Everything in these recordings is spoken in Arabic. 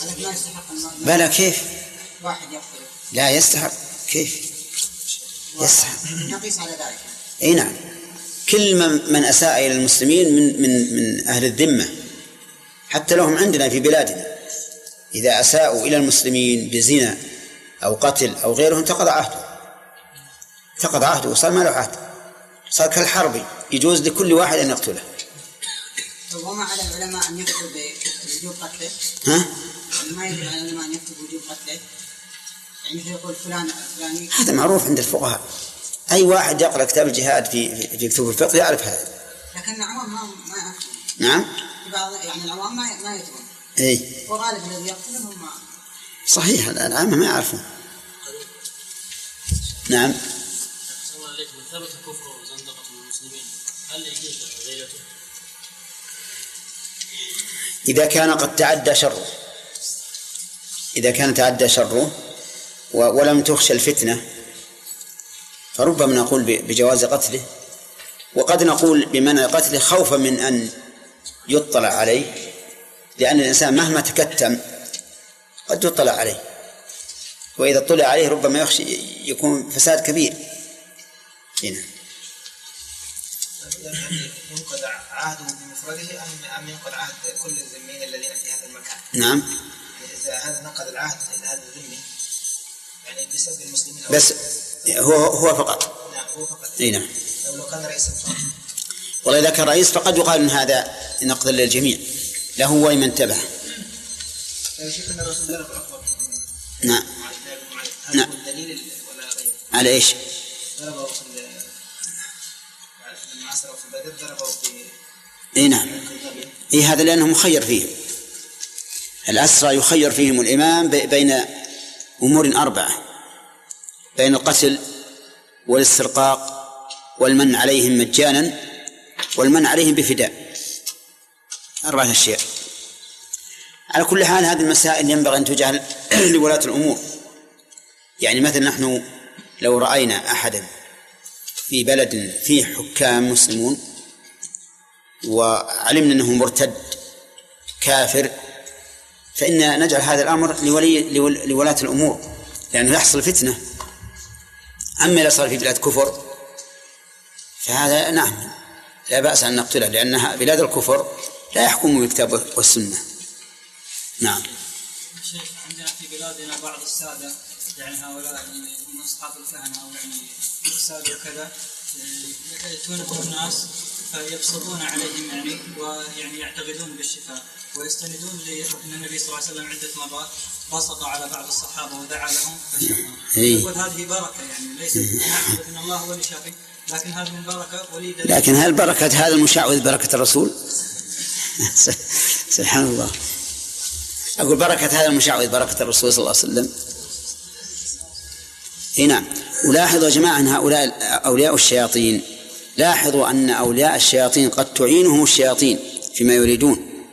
بلى كيف؟ واحد يقتل لا يستحق كيف؟ يستحق. نقيس على ذلك. اي نعم، كل من أساء إلى المسلمين من أهل الذمة، حتى لهم عندنا في بلادنا إذا أساءوا إلى المسلمين بزنا أو قتل أو غيرهم تقضى عهده وصار ما له عهد، صار كالحرب، يجوز لكل واحد أن يقتله. وما على العلماء أن يكتب بوجوب قتله؟ ها؟ ما يجب على العلماء أن يكتب وجوب قتله؟ يعني مثل يقول فلان فلاني. هذا معروف عند الفقهاء، أي واحد يقرأ كتاب الجهاد في كتب الفقه يعرف هذا. لكن العوام ما يعرفون. نعم. يعني العوام ما يدرون. إيه. وغالب الذي يقتلهم ما. صحيح، العامة ما يعرفون. نعم. ثبت كفر وزندقة المسلمين هل يجوز غيرته؟ إذا كان قد تعدى شره، إذا كان تعدى شره ولم تخشى الفتنة فربما نقول بجواز قتله، وقد نقول بمنع قتله خوفا من أن يطلع عليه، لأن الإنسان مهما تكتم قد يطلع عليه، وإذا طلع عليه ربما يخشى يكون فساد كبير. هنا ينقض عهده بمفرده أم ينقض عهد كل الذميين الذين في هذا المكان؟ نعم. يعني إذا هذا نقض العهد هذا الذمي يعني بسبب المسلمين بس هو فقط. نعم هو فقط. نعم. لو كان رئيسا والله إذا كان رئيس فقد يقال إن هذا نقض للجميع له ولمن تبعه. شيخنا الرسول ضرب أخوة. نعم. هذا هو الدليل ولا غير؟ على إيش؟ ضربه في المعصرة وفي بدر ضربه في. إيه نعم. إيه هذا لأنه مخير فيهم، الأسرى يخير فيهم الإمام بين أمور 4، بين القتل والاسترقاق والمن عليهم مجانا والمن عليهم بفداء، 4 أشياء. على كل حال هذه المسائل ينبغي أن تجعل لولاة الأمور. يعني مثلا نحن لو رأينا أحدا في بلد فيه حكام مسلمون وعلمنا أنه مرتد كافر فإن نجعل هذا الأمر لولاة الأمور، لأنه يحصل فتنة. أما إذا صار في بلاد كفر فهذا نعم لا بأس أن نقتله، لأنها بلاد الكفر لا يحكم بالكتاب والسنة. نعم. شيخ عندنا في بلادنا بعض السادة يعني هؤلاء من أصحاب الكهنة أو يعني السادة وكذا يأتون الناس فيبصرون عليهم يعني ويعني يعتقدون بالشفاء ويستندون لأن النبي صلى الله عليه وسلم عدة مرات بسط على بعض الصحابة ودعا لهم فشفاهم. يقول هذه بركة يعني ليست نعتقد أن الله هو اللي شافي، لكن هذه من بركة ولي دليل. لكن هل بركة هذا المشعوذ بركة الرسول؟ سبحان الله. أقول بركة هذا المشعوذ بركة الرسول صلى الله عليه وسلم. نعم. ولاحظوا يا جماعة أن هؤلاء أولياء الشياطين، لاحظوا أن أولياء الشياطين قد تعينهم الشياطين فيما يريدون،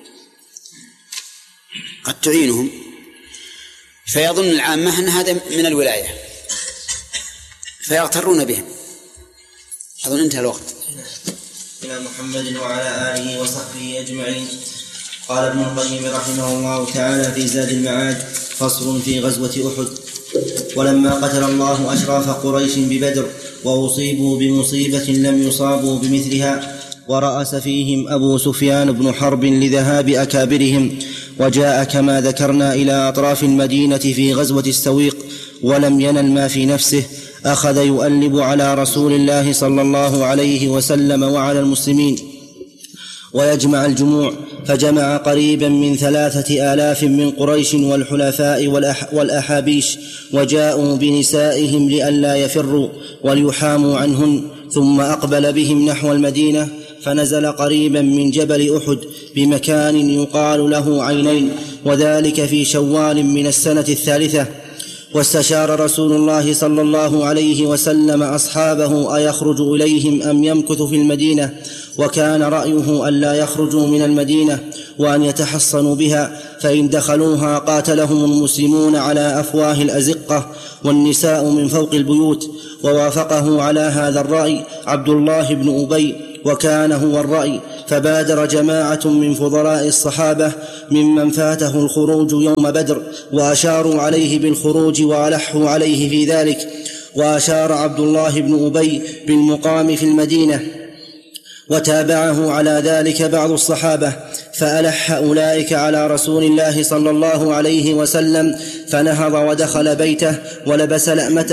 قد تعينهم فيظن العامة أن هذا من الولاية فيغترون بهم. أظن انتهى الوقت. إلى محمد وعلى آله وصحبه أجمعين. قال ابن القيم رحمه الله تعالى في زاد المعاد: فصل في غزوة أحد. ولما قتل الله أشراف قريش ببدر وأصيبوا بمصيبة لم يصابوا بمثلها، ورأس فيهم أبو سفيان بن حرب لذهاب أكابرهم، وجاء كما ذكرنا إلى أطراف المدينة في غزوة السويق ولم ينل ما في نفسه، أخذ يؤلب على رسول الله صلى الله عليه وسلم وعلى المسلمين ويجمع الجموع، فجمع قريبا من 3000 من قريش والحلفاء والأحابيش، وجاءوا بنسائهم لئلا يفروا وليحاموا عنهن، ثم أقبل بهم نحو المدينة، فنزل قريبا من جبل أحد بمكان يقال له عينين، وذلك في شوال من السنة 3. واستشار رسول الله صلى الله عليه وسلم أصحابه أيخرج إليهم أم يمكث في المدينة، وكان رأيه أن لا يخرجوا من المدينة وأن يتحصنوا بها، فإن دخلوها قاتلهم المسلمون على أفواه الأزقة والنساء من فوق البيوت. ووافقه على هذا الرأي عبد الله بن أبي وكان هو الرأي، فبادر جماعة من فضلاء الصحابة ممن فاته الخروج يوم بدر وأشاروا عليه بالخروج وألحوا عليه في ذلك، وأشار عبد الله بن أبي بالمقام في المدينة، وتابعه على ذلك بعض الصحابة، فألح أولئك على رسول الله صلى الله عليه وسلم، فنهض ودخل بيته ولبس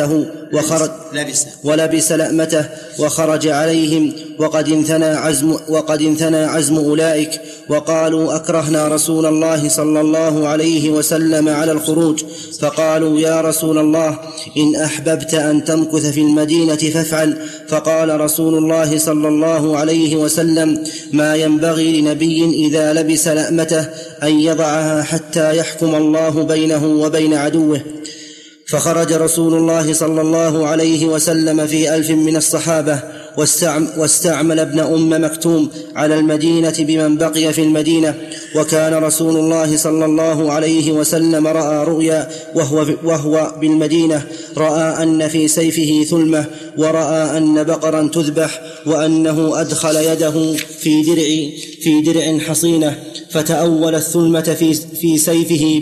لأمته وخرج عليهم، وقد انثنى عزم أولئك، وقالوا أكرهنا رسول الله صلى الله عليه وسلم على الخروج، فقالوا يا رسول الله إن أحببت أن تمكث في المدينة فافعل. فقال رسول الله صلى الله عليه وسلم ما ينبغي لنبي إذا لبس لأمته أن يضعها حتى يحكم الله بينه وبين عدوه. فخرج رسول الله صلى الله عليه وسلم في 1000 من الصحابة، واستعمل ابن أم مكتوم على المدينة بمن بقي في المدينة. وكان رسول الله صلى الله عليه وسلم رأى رؤيا وهو بالمدينة، رأى أن في سيفه ثلمة، ورأى أن بقرا تذبح، وأنه أدخل يده في درع حصينة، فتأول الثلمة في سيفه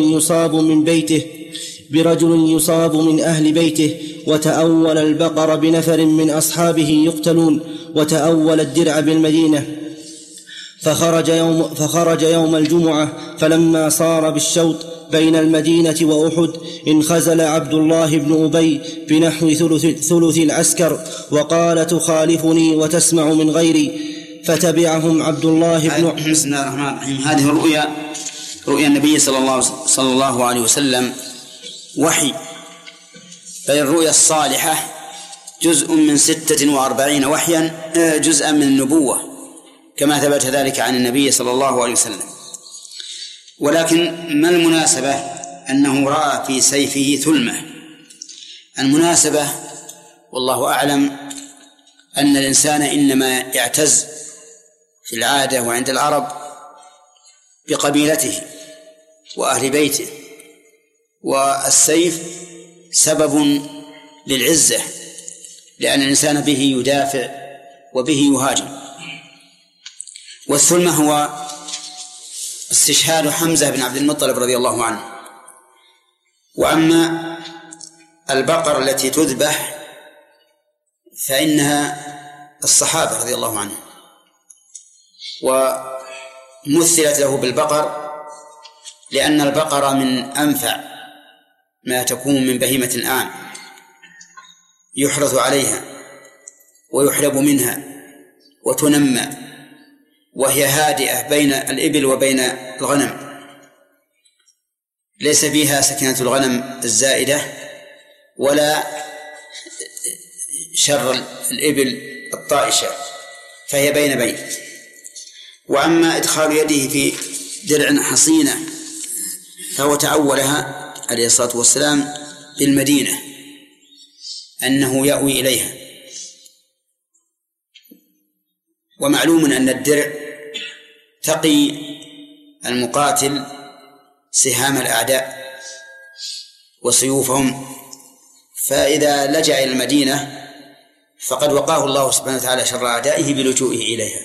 برجل يصاب من أهل بيته، وتأول البقر بنفر من أصحابه يقتلون، وتأول الدرع بالمدينة. فخرج يوم الجمعة، فلما صار بالشوط بين المدينة وأحد انخزل عبد الله بن أبي بنحو ثلث العسكر، وقال تخالفني وتسمع من غيري، فتبعهم عبد الله بن بسم الله الرحمن الرحيم. هذه رؤيا النبي صلى الله عليه وسلم وحي، بل الرؤيا الصالحة جزء من 46 وحيا، جزءا من النبوة، كما ثبت ذلك عن النبي صلى الله عليه وسلم. ولكن ما المناسبة أنه رأى في سيفه ثلمة؟ المناسبة والله أعلم أن الإنسان إنما يعتز في العادة وعند العرب بقبيلته وأهل بيته، والسيف سبب للعزة، لأن الإنسان به يدافع وبه يهاجم. والثلمة هو استشهاد حمزة بن عبد المطلب رضي الله عنه. وأما البقر التي تذبح فإنها الصحابة رضي الله عنهم، ومثلت له بالبقر لأن البقر من أنفع ما تكون من بهيمة الآن، يحرث عليها ويحلب منها وتنمى، وهي هادئة بين الإبل وبين الغنم، ليس فيها سكنة الغنم الزائدة ولا شر الإبل الطائشة، فهي بين. وأما إدخال يده في درع حصينة فهو تأولها عليه الصلاة والسلام بالمدينة أنه يأوي إليها. ومعلوم أن الدرع تقي المقاتل سهام الأعداء وسيوفهم، فإذا لجأ إلى المدينة فقد وقاه الله سبحانه وتعالى شر أعدائه بلجوئه إليها.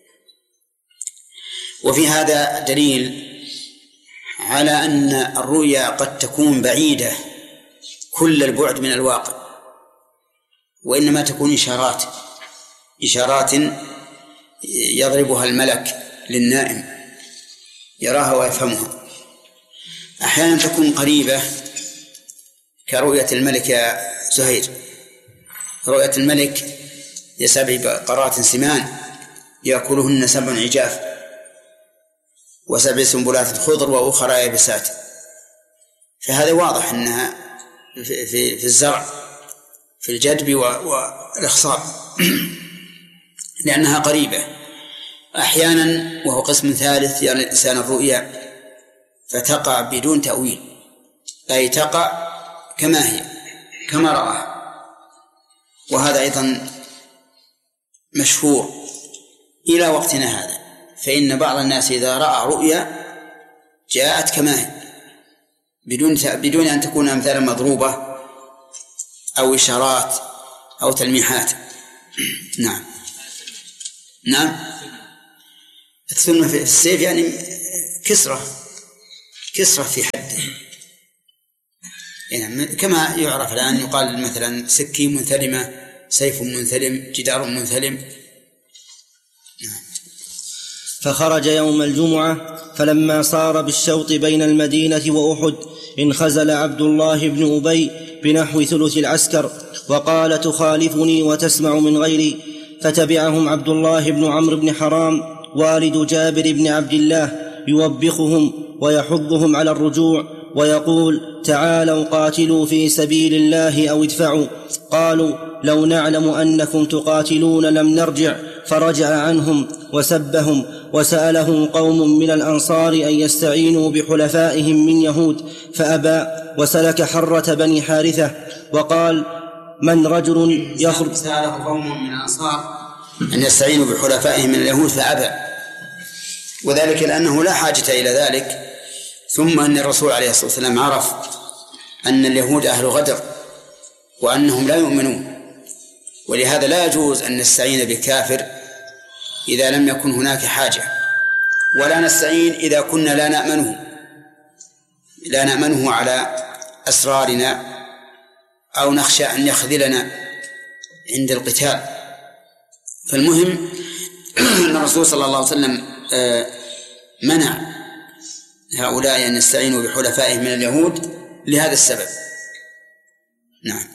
وفي هذا دليل على أن الرؤيا قد تكون بعيدة كل البعد من الواقع، وإنما تكون إشارات يضربها الملك للنائم يراها ويفهمها. أحيانا تكون قريبة كرؤية الملك يا زهير، رؤية الملك ل7 بقرات سمان يأكلهن 7 عجاف و7 سنبلات خضر وأخرى يابسات، فهذا واضح أنها في الزرع في الجدب والإخصاب لأنها قريبة. أحيانا وهو قسم ثالث يرى الإنسان الرؤيا فتقع بدون تأويل، أي تقع كما هي كما رأى، وهذا أيضا مشهور إلى وقتنا هذا. فإن بعض الناس إذا رأى رؤيا جاءت كما هي بدون أن تكون أمثالا مضروبة أو إشارات أو تلميحات. نعم. نعم، الثلمة في السيف يعني كسرة في حده، يعني كما يعرف الآن يقال مثلا سكين منثلمة، سيف منثلم، جدار منثلم. فخرج يوم الجمعة فلما صار بالشوط بين المدينة وأحد انخزل عبد الله بن أبي بنحو ثلث العسكر وقال تخالفني وتسمع من غيري، فتبعهم عبد الله بن عمرو بن حرام والد جابر بن عبد الله يوبخهم ويحضهم على الرجوع ويقول تعالوا قاتلوا في سبيل الله أو ادفعوا. قالوا لو نعلم أنكم تقاتلون لم نرجع، فرجع عنهم وسبهم. وسأله قوم من الأنصار أن يستعينوا بحلفائهم من يهود فأبى، وسلك حرة بني حارثة وقال من رجل يخرج. سأله قوم من الأنصار أن يستعينوا بحلفائهم من اليهود فأبى، وذلك لأنه لا حاجة إلى ذلك، ثم أن الرسول عليه الصلاة والسلام عرف أن اليهود أهل غدر وأنهم لا يؤمنون، ولهذا لا يجوز أن نستعين بكافر إذا لم يكن هناك حاجة، ولا نستعين إذا كنا لا نأمنه على أسرارنا أو نخشى أن يخذلنا عند القتال. فالمهم أن الرسول صلى الله عليه وسلم منع هؤلاء أن يستعينوا بحلفائهم من اليهود لهذا السبب. نعم.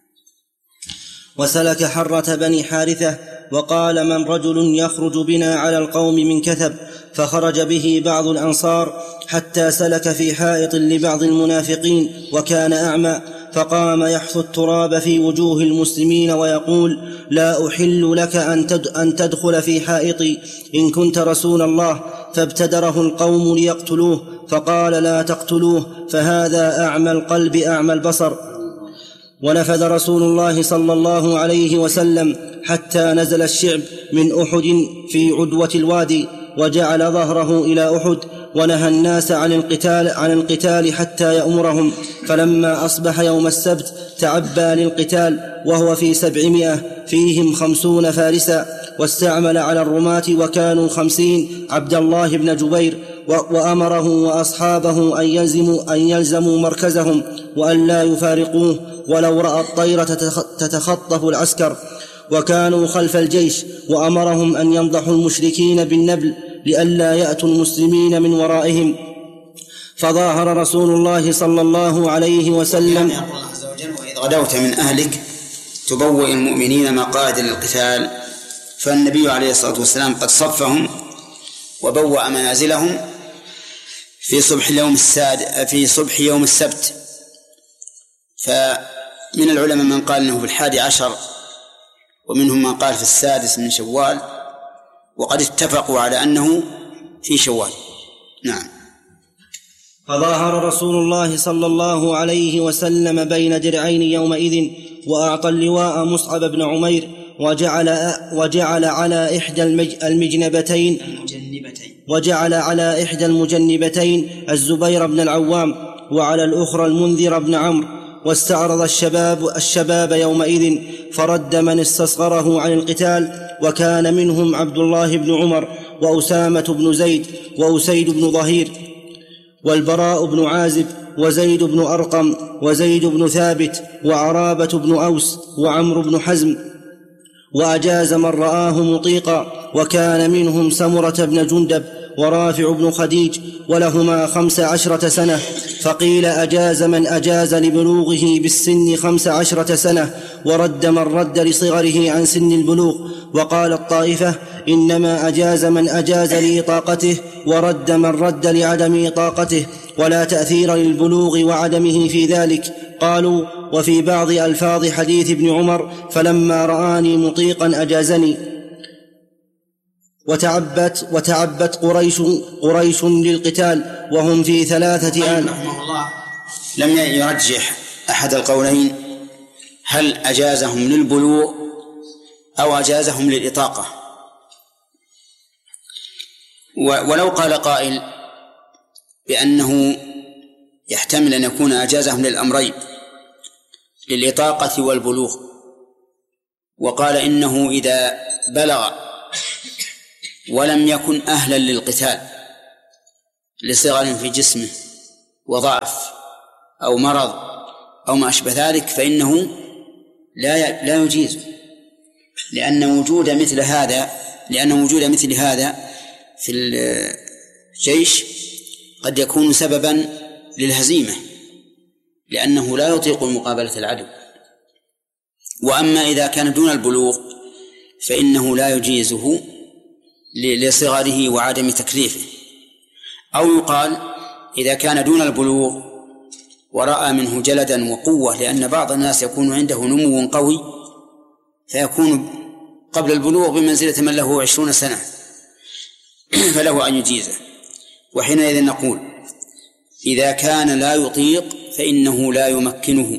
وسلك حرة بني حارثة وقال من رجل يخرج بنا على القوم من كثب، فخرج به بعض الأنصار حتى سلك في حائط لبعض المنافقين وكان أعمى، فقام يحث التراب في وجوه المسلمين ويقول لا أحل لك أن تدخل في حائطي إن كنت رسول الله، فابتدره القوم ليقتلوه، فقال لا تقتلوه فهذا أعمى القلب أعمى البصر. ونفذ رسول الله صلى الله عليه وسلم حتى نزل الشعب من أحد في عدوة الوادي، وجعل ظهره إلى أحد، ونهى الناس عن القتال حتى يأمرهم. فلما أصبح يوم السبت تعبى للقتال وهو في 700 فيهم 50 فارسا، واستعمل على الرماة وكانوا 50 عبد الله بن جبير، وأمره وأصحابه أن يلزموا مركزهم وأن لا يفارقوه ولو رأى الطير تتخطف العسكر، وكانوا خلف الجيش، وأمرهم أن ينضحوا المشركين بالنبل لئلا يأتوا المسلمين من ورائهم. فظاهر رسول الله صلى الله عليه وسلم يقول الله عز وجل وإذ غدوت من أهلك تبوئ المؤمنين مقاعد للقتال، فالنبي عليه الصلاة والسلام قد صفهم وبوأ منازلهم في صبح يوم السبت. فمن العلماء من قال أنه في 11، ومنهم من قال في 6 من شوال، وقد اتفقوا على أنه في شوال. نعم. فظاهر رسول الله صلى الله عليه وسلم بين درعين يومئذ، وأعطى اللواء مصعب بن عمير، وجعل على إحدى المجنبتين الزبير بن العوام، وعلى الأخرى المنذر بن عمرو. واستعرض الشباب يومئذ، فرد من استصغره عن القتال، وكان منهم عبد الله بن عمر، وأسامة بن زيد، وأسيد بن ظهير، والبراء بن عازب، وزيد بن أرقم، وزيد بن ثابت، وعرابة بن أوس، وعمرو بن حزم. وأجاز من رآه مطيقا، وكان منهم سمرة بن جندب، ورافع بن خديج، ولهما 15 سنة. فقيل أجاز من أجاز لبلوغه بالسن 15 سنة، ورد من رد لصغره عن سن البلوغ. وقال الطائفة إنما أجاز من أجاز لإطاقته، ورد من رد لعدم إطاقته، ولا تأثير للبلوغ وعدمه في ذلك. قالوا وفي بعض ألفاظ حديث ابن عمر فلما رآني مطيقا أجازني. وتعبت قريش للقتال وهم في 3 آن. رحمه الله لم يرجح أحد القولين، هل أجازهم للبلوغ أو أجازهم للإطاقة. ولو قال قائل بأنه يحتمل أن يكون أجازهم للأمرين، للإطاقة والبلوغ، وقال إنه إذا بلغ ولم يكن أهلا للقتال لصغر في جسمه وضعف أو مرض أو ما أشبه ذلك فإنه لا يجيز، لأن وجود مثل هذا في الجيش قد يكون سببا للهزيمة، لأنه لا يطيق مقابلة العدو. وأما إذا كان دون البلوغ فإنه لا يجيزه لصغره وعدم تكليفه. أو يقال إذا كان دون البلوغ ورأى منه جلدا وقوة، لأن بعض الناس يكون عنده نمو قوي فيكون قبل البلوغ بمنزلة من له 20 سنة فله أن يجيزه. وحينئذ نقول إذا كان لا يطيق فإنه لا يمكنه،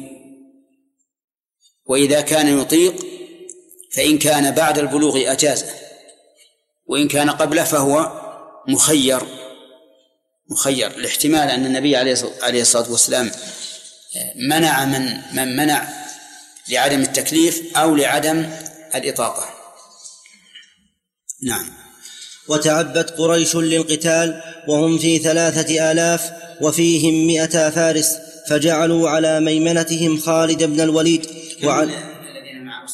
وإذا كان يطيق فإن كان بعد البلوغ أجازه، وإن كان قبله فهو مخير الاحتمال أن النبي عليه الصلاة والسلام منع من منع لعدم التكليف أو لعدم الإطاقة. نعم. وتعبت قريش للقتال وهم في 3000 وفيهم 100 فارس، فجعلوا على ميمنتهم خالد بن الوليد الذين مع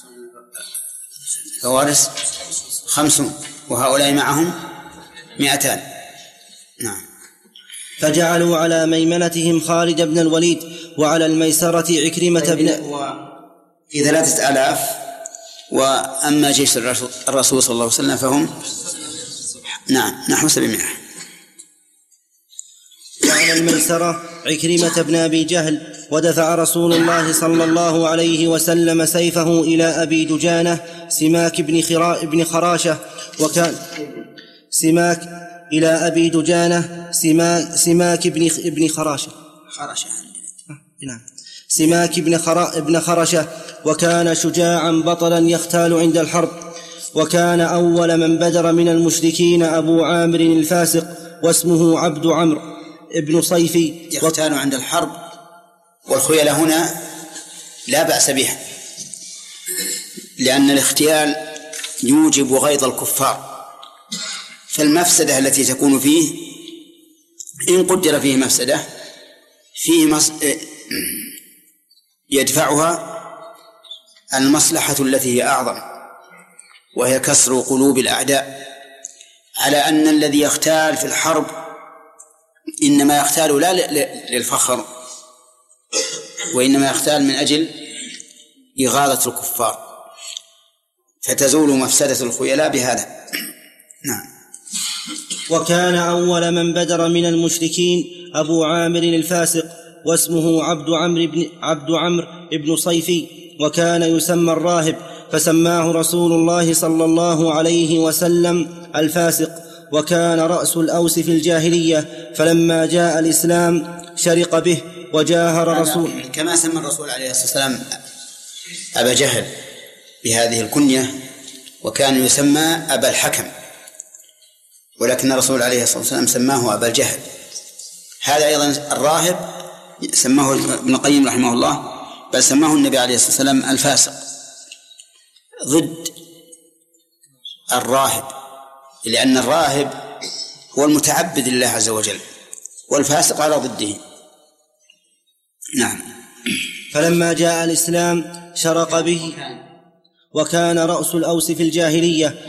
فوارس 50 وهؤلاء معهم 200. نعم. فجعلوا على ميمنتهم خالد بن الوليد وعلى الميسرة عكرمة بن في 3000. وأما جيش الرسول صلى الله عليه وسلم فهم نحو 700. وعلى الميسرة عكرمة بن أبي جهل. ودفع رسول الله صلى الله عليه وسلم سيفه إلى أبي دجانة سماك بن خراشة، وكان سماك إلى أبي دجانة سماك بن خراشة نعم سماك بن خرشة، وكان شجاعا بطلا يختال عند الحرب. وكان أول من بدر من المشركين أبو عامر الفاسق، واسمه عبد عمرو ابن صيفي. يختال عند الحرب، والخيل هنا لا بأس بها، لأن الاختيال يوجب غيظ الكفار، فالمفسدة التي تكون فيه إن قدر فيه مفسدة فيه يدفعها المصلحة التي هي أعظم، وهي كسر قلوب الأعداء، على أن الذي يختال في الحرب إنما يختال لا للفخر، وإنما يختال من أجل إغاظة الكفار، فتزول مفسدة الخيلاء بهذا. نعم. وكان أول من بدر من المشركين أبو عامر الفاسق، واسمه عبد عمرو بن صيفي، وكان يسمى الراهب، فسماه رسول الله صلى الله عليه وسلم الفاسق. وكان رأس الأوس في الجاهلية، فلما جاء الإسلام شرق به وجاهر رسول كما سمى الرسول عليه الصلاة والسلام أبا جهل بهذه الكنية، وكان يسمى أبا الحكم، ولكن الرسول عليه الصلاة والسلام سماه أبا الجهل. هذا أيضا الراهب سماه ابن القيم رحمه الله، بل سماه النبي عليه الصلاة والسلام الفاسق ضد الراهب، لأن الراهب هو المتعبد لله عز وجل، والفاسق على ضده. نعم. فلما جاء الإسلام شرق به. وكان رأس الأوس في الجاهلية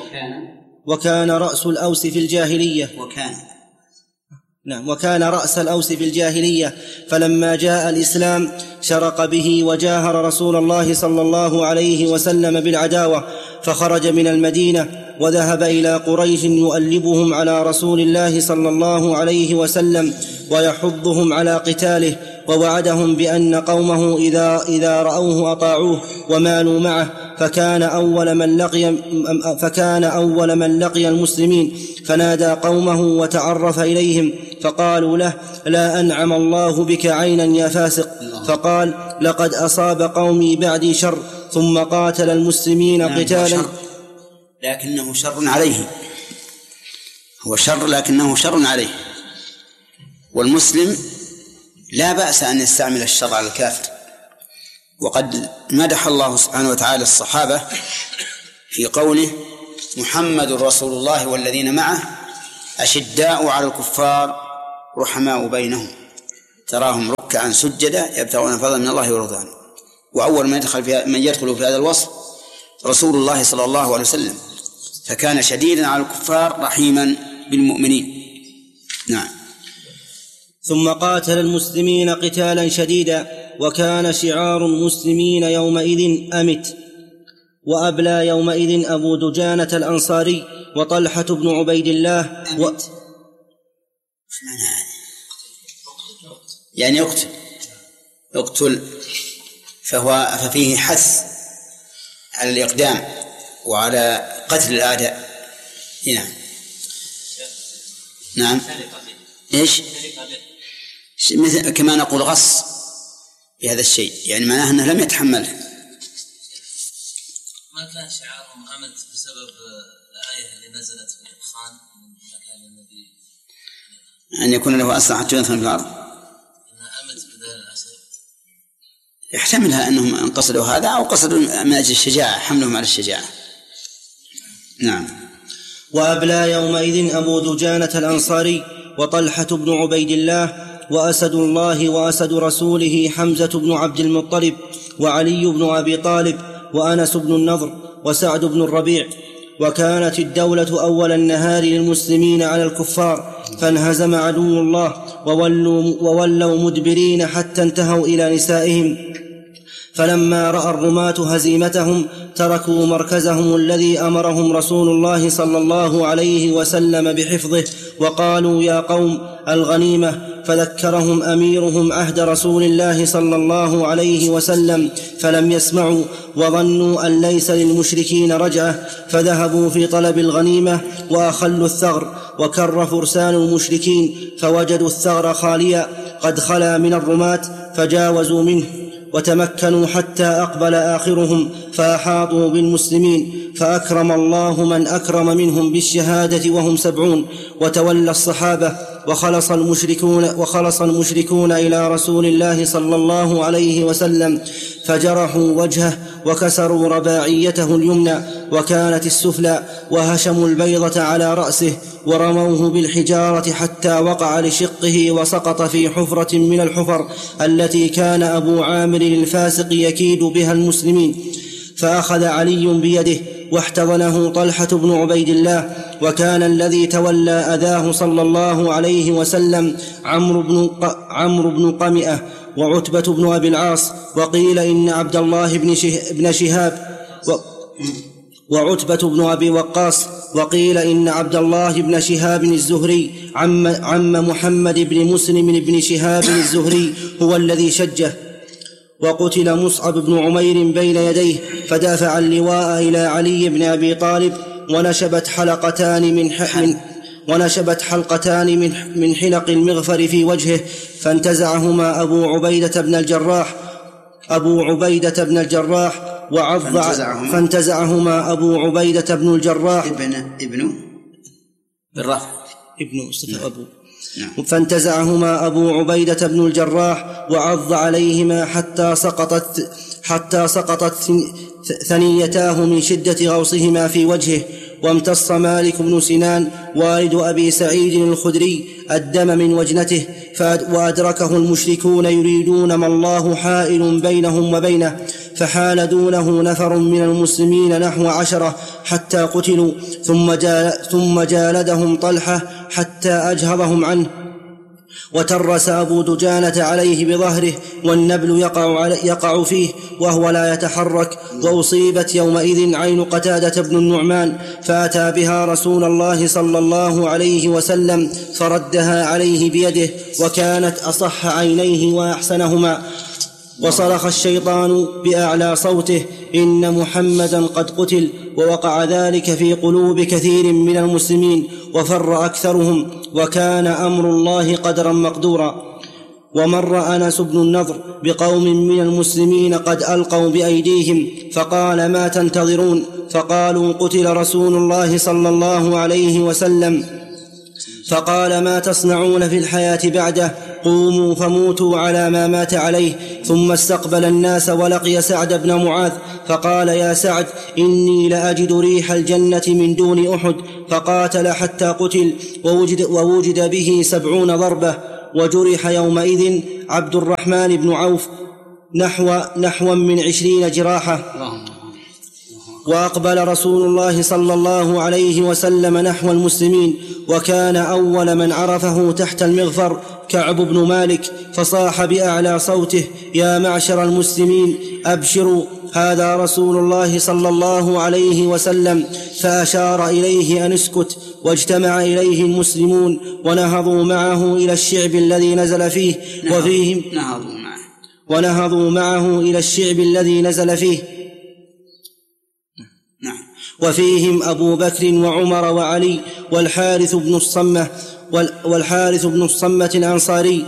وكان رأس الأوس في الجاهلية، فلما جاء الإسلام شرق به وجاهر رسول الله صلى الله عليه وسلم بالعداوة، فخرج من المدينة وذهب إلى قريش يؤلبهم على رسول الله صلى الله عليه وسلم ويحضهم على قتاله، ووعدهم بأن قومه إذا رأوه أطاعوه ومالوا معه. فكان أول من لقي المسلمين، فنادى قومه وتعرف إليهم، فقالوا له: لا أنعم الله بك عينا يا فاسق. فقال: لقد أصاب قومي بعدي شر، ثم قاتل المسلمين قتالا. لكنه شر عليه، هو شر لكنه شر عليه، والمسلم لا بأس أن يستعمل الشر على الكافر. وقد مدح الله سبحانه وتعالى الصحابة في قوله: محمد رسول الله والذين معه أشداء على الكفار رحماء بينهم تراهم ركعا سجدا يبتغون فضلا من الله ورضوانه. وأول من يدخل في هذا الوصف رسول الله صلى الله عليه وسلم، فكان شديدا على الكفار رحيما بالمؤمنين. نعم. ثم قاتل المسلمين قتالا شديدا، وكان شعار المسلمين يومئذ أمت. وأبلى يومئذ أبو دجانة الأنصاري وطلحة بن عبيد الله يعني يقتل ففيه حث على الإقدام وعلى قتل الأعداء. نعم. إيش؟ مثل كما نقول غص بهذا الشيء، يعني معناه أنه لم يتحمله. ما كان شعارهم أمد بسبب الآية اللي نزلت في الإدخان من مكان النبي أن يكون له أسلحة حتى يدخل في الأرض؟ إنها أمد بدل الأسد. يحتملها أنهم قصدوا هذا أو قصدوا من أجل الشجاعة، حملهم على الشجاعة. نعم. وأبلى يومئذ أبو دجانة الأنصاري وطلحة بن عبيد الله وأسد الله وأسد رسوله حمزة بن عبد المطلب وعلي بن أبي طالب وأنس بن النضر وسعد بن الربيع. وكانت الدولة أول النهار للمسلمين على الكفار، فانهزم عدو الله وولوا مدبرين حتى انتهوا إلى نسائهم. فلما رأى الرماة هزيمتهم تركوا مركزهم الذي أمرهم رسول الله صلى الله عليه وسلم بحفظه، وقالوا يا قوم الغنيمة. فذكرهم أميرهم عهد رسول الله صلى الله عليه وسلم فلم يسمعوا، وظنوا أن ليس للمشركين رجعة، فذهبوا في طلب الغنيمة وأخلوا الثغر. وكر فرسان المشركين فوجدوا الثغر خاليا قد خلا من الرماة، فجاوزوا منه وتمكنوا حتى أقبل آخرهم فأحاطوا بالمسلمين، فأكرم الله من أكرم منهم بالشهادة وهم 70. وتولى الصحابة وخلص المشركون إلى رسول الله صلى الله عليه وسلم، فجرحوا وجهه وكسروا رباعيته اليمنى وكانت السفلى، وهشموا البيضة على رأسه ورموه بالحجارة حتى وقع لشقه وسقط في حفرة من الحفر التي كان أبو عامر الفاسق يكيد بها المسلمين. فأخذ علي بيده واحتضنه طلحة بن عبيد الله. وكان الذي تولى أذاه صلى الله عليه وسلم عمرو بن قمئة وعتبة بن أبي العاص، وقيل إن عبد الله بن شهاب وعتبة بن أبي وقاص، وقيل إن عبد الله بن شهاب الزهري عم محمد بن مسلم بن شهاب الزهري هو الذي شجه. وقتل مصعب بن عمير بين يديه، فدافع اللواء إلى علي بن أبي طالب، ونشبت حلقتان من حلق المغفر في وجهه، فانتزعهما أبو عبيدة بن الجراح فانتزعهما أبو عبيدة بن الجراح فانتزعهما أبو عبيدة بن الجراح وعض عليهما حتى سقطت ثنيتاه من شدة غوصهما في وجهه. وامتص مالك بن سنان والد أبي سعيد الخدري الدم من وجنته، وأدركه المشركون يريدون ما الله حائل بينهم وبينه، فحال دونه نفر من المسلمين نحو 10 حتى قتلوا، ثم جالدهم طلحة حتى أجهضهم عنه. وترس أبو دجانة عليه بظهره، والنبل يقع فيه وهو لا يتحرك. وأصيبت يومئذ عين قتادة بن النعمان، فأتى بها رسول الله صلى الله عليه وسلم فردها عليه بيده، وكانت أصح عينيه وأحسنهما. وصرخ الشيطان بأعلى صوته: إن محمدا قد قتل. ووقع ذلك في قلوب كثير من المسلمين، وفر أكثرهم، وكان أمر الله قدرا مقدورا. ومر أنس بن النضر بقوم من المسلمين قد ألقوا بأيديهم، فقال: ما تنتظرون؟ فقالوا: قتل رسول الله صلى الله عليه وسلم. فقال: ما تصنعون في الحياة بعده؟ قوموا فموتوا على ما مات عليه. ثم استقبل الناس ولقي سعد بن معاذ فقال: يا سعد، إني لأجد ريح الجنة من دون أحد. فقاتل حتى قتل ووجد به 70 ضربة. وجرح يومئذ عبد الرحمن بن عوف نحو من 20 جراحة. وأقبل رسول الله صلى الله عليه وسلم نحو المسلمين، وكان أول من عرفه تحت المغفر كعب بن مالك، فصاح بأعلى صوته: يا معشر المسلمين، أبشروا، هذا رسول الله صلى الله عليه وسلم. فأشار إليه أن اسكت، واجتمع إليه المسلمون ونهضوا معه إلى الشعب الذي نزل فيه ونهضوا معه إلى الشعب الذي نزل فيه، وفيهم أبو بكر وعمر وعلي والحارث بن الصمة الأنصاري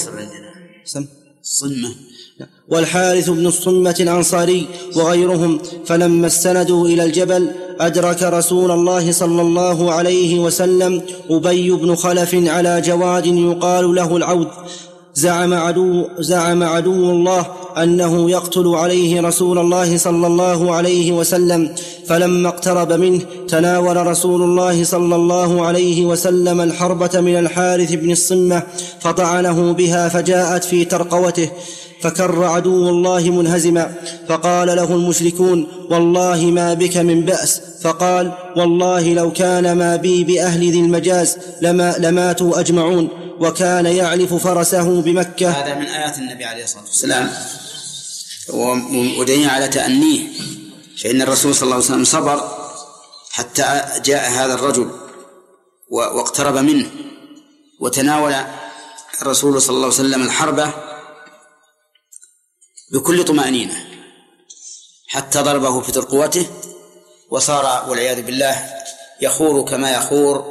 والحارث بن الصمة الأنصاري وغيرهم. فلما استندوا إلى الجبل أدرك رسول الله صلى الله عليه وسلم أبي بن خلف على جواد يقال له العود. زعم عدو الله أنه يقتل عليه رسول الله صلى الله عليه وسلم. فلما اقترب منه تناول رسول الله صلى الله عليه وسلم الحربة من الحارث بن الصمة فطعنه بها فجاءت في ترقوته، فكر عدو الله منهزما. فقال له المشركون: والله ما بك من بأس. فقال: والله لو كان ما بي بأهل ذي المجاز لماتوا أجمعون. وكان يعلف فرسه بمكة. هذا من آيات النبي عليه الصلاة والسلام، ودليل على تأنيه، فإن الرسول صلى الله عليه وسلم صبر حتى جاء هذا الرجل واقترب منه، وتناول الرسول صلى الله عليه وسلم الحربة بكل طمأنينة حتى ضربه في ترقوته، وصار والعياذ بالله يخور كما يخور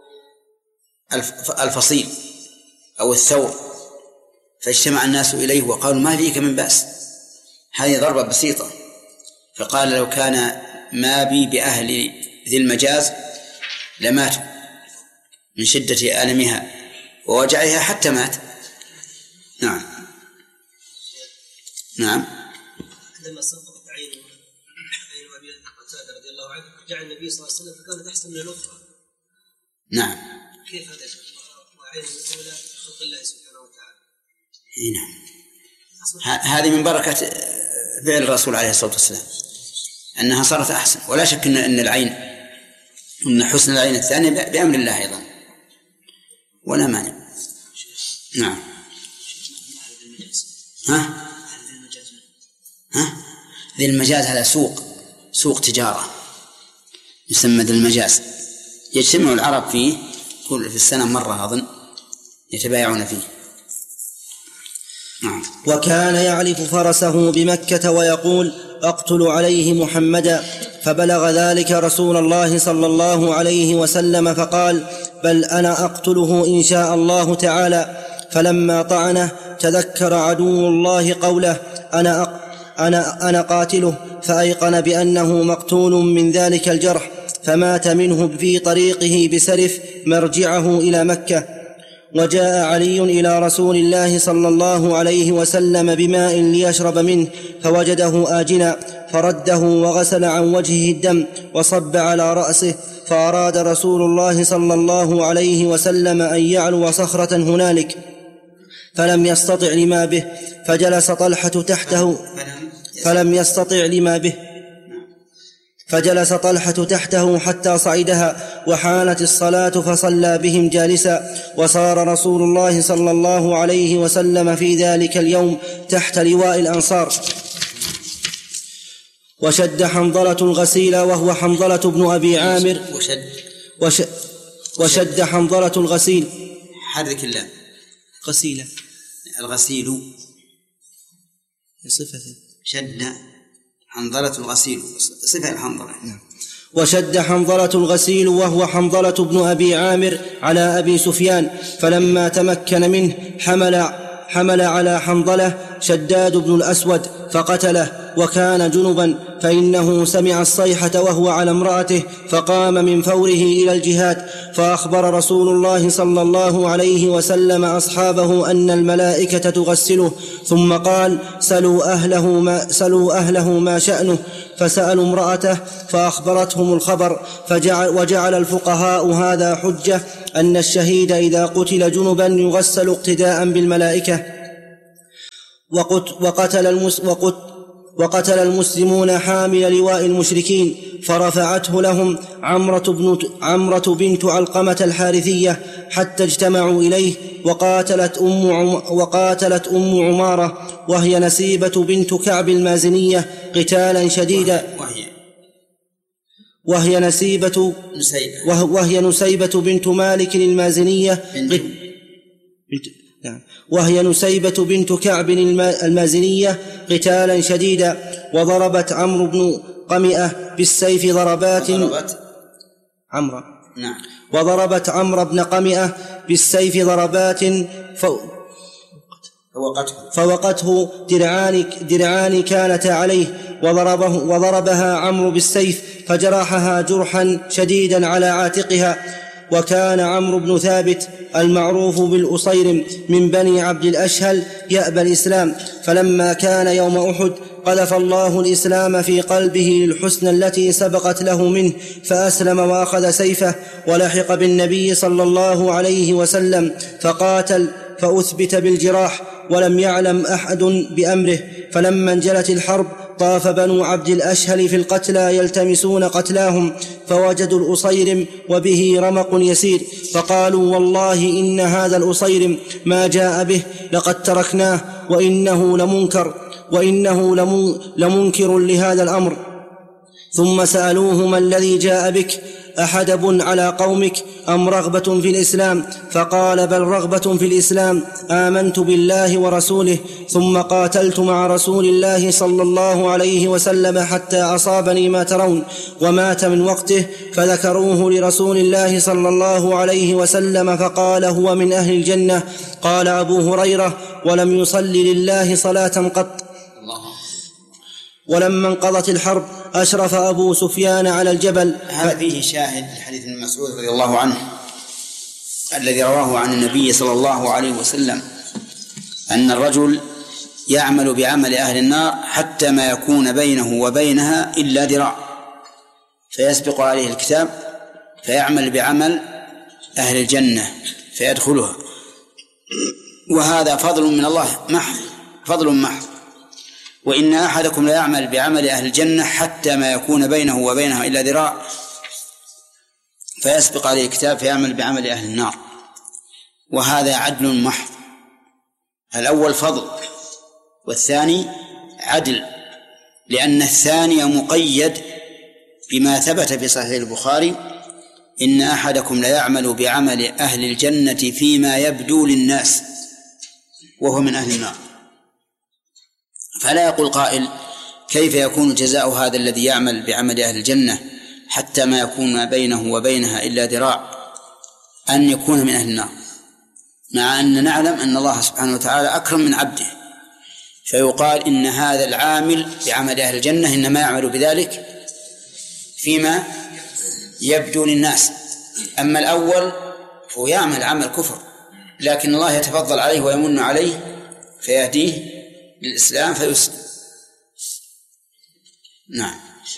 الفصيل أو الثور. فاجتمع الناس إليه وقالوا: ما فيك من بأس، هذه ضربة بسيطة. فقال: لو كان ما بي بأهل ذي المجاز لماتوا من شدة ألمها ووجعها حتى مات. نعم. عندما سقطت عين أبي قتادة رضي الله عنه رجع النبي صلى الله عليه وسلم فكانت أحسن من الأخرى. نعم. كيف هذا وعين الأولى خلق الله سبحانه وتعالى؟ نعم. هذه من بركة فعل الرسول عليه الصلاة والسلام أنها صارت أحسن، ولا شك أن حسن العين الثانية بأمر الله أيضا، ولا مانع. نعم. ذي المجاز هذا سوق تجارة يسمى ذي المجاز، يجتمع العرب فيه في السنة مرة أظن يتبايعون فيه. نعم. وكان يعلف فرسه بمكة ويقول: أقتل عليه محمدا. فبلغ ذلك رسول الله صلى الله عليه وسلم فقال: بل أنا أقتله إن شاء الله تعالى. فلما طعنه تذكر عدو الله قوله: أنا قاتله، فأيقن بأنه مقتول من ذلك الجرح، فمات منه في طريقه بسرف مرجعه إلى مكة. وجاء علي إلى رسول الله صلى الله عليه وسلم بماء ليشرب منه فوجده آجنا، فرده وغسل عن وجهه الدم وصب على رأسه. فأراد رسول الله صلى الله عليه وسلم أن يعلو صخرة هنالك فلم يستطع لما به، فجلس طلحة تحته حتى صعدها، وحانت الصلاة فصلى بهم جالسا. وصار رسول الله صلى الله عليه وسلم في ذلك اليوم تحت لواء الأنصار. وشد حنظلة الغسيل وهو حنظلة بن أبي عامر. وشد حنظلة الغسيل. حرك الله. غسيلة. الغسيل صفة. شد حنظلة الغسيل صفة الحنظلة. وشد حنظلة الغسيل وهو حنظلة بن أبي عامر على أبي سفيان، فلما تمكن منه حمل على حنظلة شداد بن الأسود فقتله، وكان جنبا، فإنه سمع الصيحة وهو على امرأته فقام من فوره إلى الجهاد، فأخبر رسول الله صلى الله عليه وسلم أصحابه أن الملائكة تغسله، ثم قال: سلوا أهله ما شأنه، فسألوا امرأته فأخبرتهم الخبر، وجعل الفقهاء هذا حجة أن الشهيد إذا قتل جنبا يغسل اقتداء بالملائكة. وقتل المسلمون حامل لواء المشركين فرفعته لهم عمرة بنت علقمة الحارثية حتى اجتمعوا إليه، وقاتلت أم عمارة وهي نسيبة بنت كعب المازنية قتالا شديدا، وهي نسيبة بنت مالك المازنية وهي نسيبة بنت كعب المازنية قتالا شديدا، وضربت عمرو بن قمئة بالسيف وضربت عمرو بن قمئة بالسيف ضربات فوقته درعان كانتا عليه، وضربها عمرو بالسيف فجرحها جرحا شديدا على عاتقها. وكان عمرو بن ثابت المعروف بالأصيرم من بني عبد الأشهل يأبى الإسلام، فلما كان يوم أحد قذف الله الإسلام في قلبه للحسنى التي سبقت له منه، فأسلم وأخذ سيفه ولحق بالنبي صلى الله عليه وسلم فقاتل، فأثبت بالجراح ولم يعلم أحد بأمره. فلما انجلت الحرب طاف بنو عبد الأشهل في القتلى يلتمسون قتلاهم، فوجدوا الأصيرم وبه رمق يسير، فقالوا: والله إن هذا الأصيرم ما جاء به لقد تركناه، وإنه لمنكر لهذا الأمر. ثم سألوه: ما الذي جاء بك؟ أحدب على قومك أم رغبة في الإسلام؟ فقال: بل رغبة في الإسلام، آمنت بالله ورسوله، ثم قاتلت مع رسول الله صلى الله عليه وسلم حتى أصابني ما ترون، ومات من وقته. فذكروه لرسول الله صلى الله عليه وسلم فقال: هو من أهل الجنة. قال أبو هريرة: ولم يصل لله صلاة قط. ولما انقضت الحرب أشرف أبو سفيان على الجبل. هذا فيه شاهد لحديث ابن مسعود رضي الله عنه الذي رواه عن النبي صلى الله عليه وسلم أن الرجل يعمل بعمل أهل النار حتى ما يكون بينه وبينها إلا ذراع، فيسبق عليه الكتاب فيعمل بعمل أهل الجنة فيدخلها، وهذا فضل من الله محض، فضل محض. وإن أحدكم لا يعمل بعمل أهل الجنة حتى ما يكون بينه وبينها إلا ذراع، فيسبق عليه الكتاب فيعمل بعمل أهل النار، وهذا عدل محض. الأول فضل والثاني عدل، لأن الثاني مقيد بما ثبت في صحيح البخاري: إن أحدكم لا يعمل بعمل أهل الجنة فيما يبدو للناس وهو من أهل النار. فلا يقول قائل: كيف يكون جزاء هذا الذي يعمل بعمل أهل الجنة حتى ما يكون بينه وبينها إلا ذراع أن يكون من أهل النار، مع أن نعلم أن الله سبحانه وتعالى أكرم من عبده، فيقال إن هذا العامل بعمل أهل الجنة إنما يعمل بذلك فيما يبدو للناس. أما الأول فهو يعمل عمل كفر، لكن الله يتفضل عليه ويمن عليه فيهديه للإسلام فيسلم. نعم.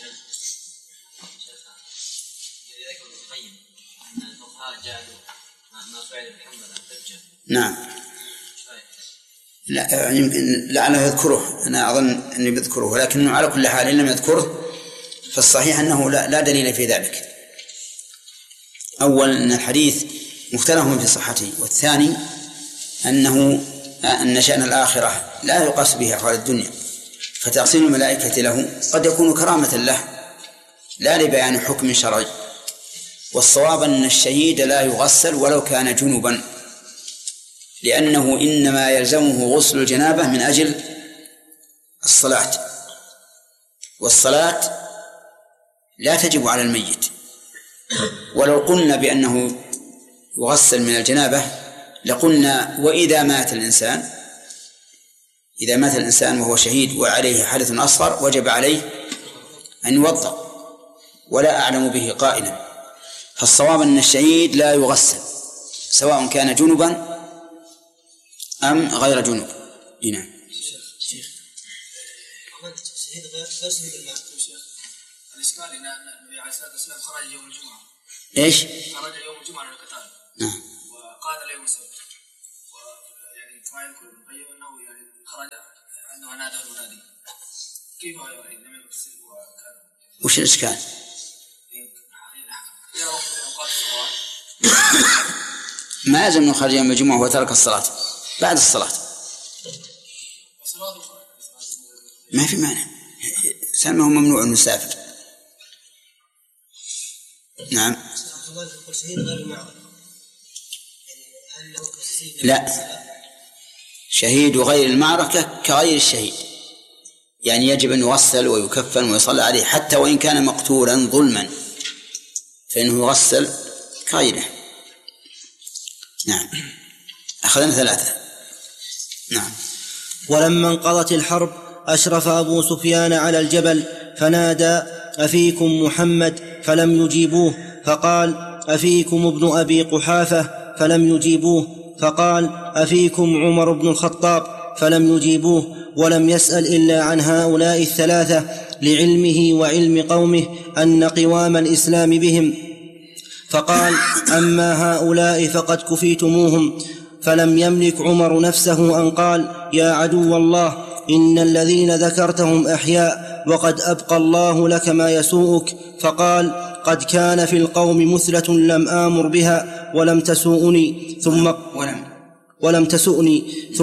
نعم. لا يمكن لعله يذكره، أنا أظن أني بذكره، ولكنه على كل حال إن لم يذكره فالصحيح أنه لا دليل في ذلك. أولا أن الحديث مختلف في صحته، والثاني أن شأن الآخرة لا يقاس به أحوال الدنيا، فتغسيل الملائكة له قد يكون كرامة له لا لبيان حكم شرعي. والصواب أن الشهيد لا يغسل ولو كان جنبا، لأنه إنما يلزمه غسل الجنابة من أجل الصلاة، والصلاة لا تجب على الميت. ولو قلنا بأنه يغسل من الجنابة لقلنا: وإذا مات الإنسان إذا مات الإنسان وهو شهيد وعليه حدث أصغر وجب عليه أن يوضأ، ولا أعلم به قائلا. فالصواب أن الشهيد لا يغسل سواء كان جنبا أم غير جنب. نعم. الشهيد غير شهيد الماء. الإشكال أن النبي عليه الصلاة والسلام خرج يوم الجمعة. إيش؟ خرج يوم الجمعة للقتال. نعم. وقاتل يوم السبت. ويعني كما يذكر ابن القيم أنه يعني خرج أنه نادى المنادي. كيف هو يعني لم يغسل وكان؟ وش الإشكال؟ ما لازم أنه خرج يوم الجمعة وترك الصلاة بعد الصلاة، ما في مانع، سلمه ممنوع أن يسافر. نعم. لا، شهيد غير المعركة كغير الشهيد، يعني يجب أن يغسل ويكفن ويصلى عليه حتى وإن كان مقتولا ظلما فإنه يغسل كغيره. نعم. أخذنا 3. نعم. ولما انقضت الحرب أشرف أبو سفيان على الجبل فنادى: أفيكم محمد؟ فلم يجيبوه. فقال: أفيكم ابن أبي قحافة؟ فلم يجيبوه. فقال: أفيكم عمر بن الخطاب؟ فلم يجيبوه. ولم يسأل إلا عن هؤلاء 3 لعلمه وعلم قومه أن قوام الإسلام بهم. فقال: أما هؤلاء فقد كفيتموهم. فلم يملك عمر نفسه أن قال: يا عدو الله، إن الذين ذكرتهم أحياء وقد أبقى الله لك ما يسوءك. فقال: قد كان في القوم مثلة لم آمر بها ولم تسوءني